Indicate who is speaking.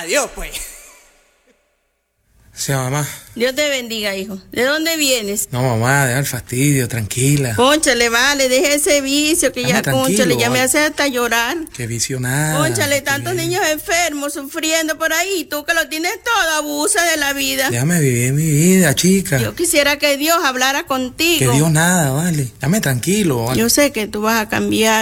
Speaker 1: Dios, pues.
Speaker 2: Sí, mamá.
Speaker 3: Dios te bendiga, hijo. ¿De dónde vienes?
Speaker 2: No, mamá, deja el fastidio, tranquila.
Speaker 3: Cónchale, vale, deja ese vicio que ya, cónchale, ya me hace hasta llorar.
Speaker 2: Qué vicio nada.
Speaker 3: Cónchale, tantos niños enfermos, sufriendo por ahí, tú que lo tienes todo, abusa de la vida.
Speaker 2: Déjame vivir mi vida, chica.
Speaker 3: Yo quisiera que Dios hablara contigo.
Speaker 2: Que Dios nada, vale. Dame tranquilo, vale.
Speaker 3: Yo sé que tú vas a cambiar.